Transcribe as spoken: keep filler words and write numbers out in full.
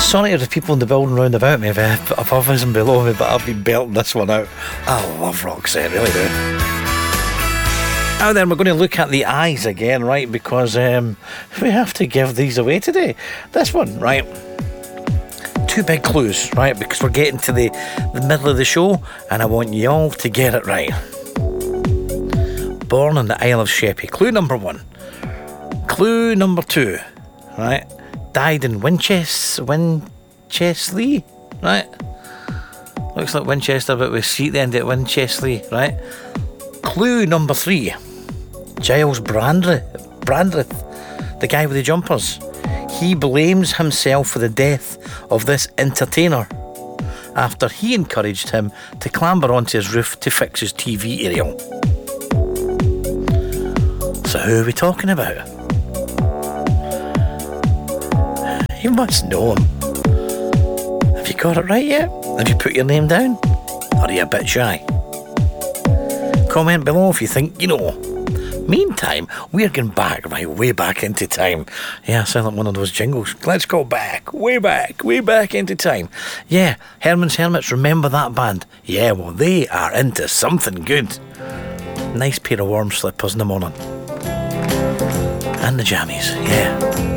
sorry to the people in the building round about me, if above us and below me, but I've been belting this one out. I love Roxette, really do. Now then, we're going to look at the eyes again, right? Because um, we have to give these away today. This one, right? Two big clues, right? Because we're getting to the, the middle of the show, and I want you all to get it right. Born on the Isle of Sheppey. Clue number one. Clue number two, right? Died in Winchester, Winchesley, right? Looks like Winchester, but we see at the end at Winchesley, right? Clue number three. Giles Brandreth, Brandreth, the guy with the jumpers. He blames himself for the death of this entertainer after he encouraged him to clamber onto his roof to fix his T V aerial. So who are we talking about? You must know him. Have you got it right yet? Have you put your name down? Or are you a bit shy? Comment below if you think you know. Meantime, we're going back, right, way back into time. Yeah, I sound like one of those jingles. Let's go back, way back, way back into time. Yeah, Herman's Hermits, remember that band? Yeah, well, they are into something good. Nice pair of warm slippers in the morning. And the jammies, yeah.